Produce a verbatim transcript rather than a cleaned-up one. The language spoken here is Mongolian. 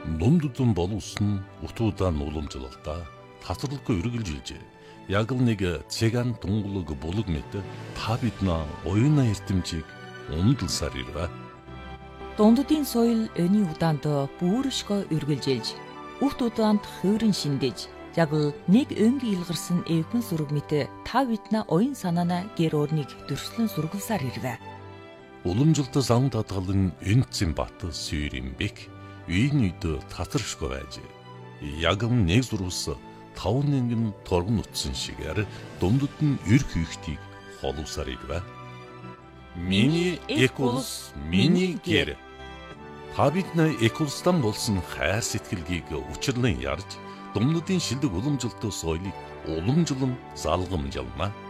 Номдудун болуулсан утуудан уламжлалтаа татварлахгүй үргэлжилжээ. Яг л нэг цэган тунгалаг булаг мэт та биднаа оюуна эрдэмжийг умдалсаар ирвэ. Дунддын соёл өний удаанд бүршгөө үргэлжилж, үхт удаанд хөөрөн шиндэж, яг л нэг өнгийн илгарсан эвхэн сүрэг мэт та биднаа оюун санаана гэр орныг дөрслөн сургалсаар ирвэ. Уламжлалт зам татгалан энцэн бат сүйрэмбек үйн үйд татаршгүй байж. Яг л нэг зурвас тав нэгэн торгон утсан шигээр дундад нь эр хийхтийг холуусаар ирвэ. Миний экулс, миний гэр. Та биднээ экулстан болсон хайр сэтгэлгийг учирлан ярьж, дундадын шилдэг уламжлалт соёлыг уламжлан залгамжлана.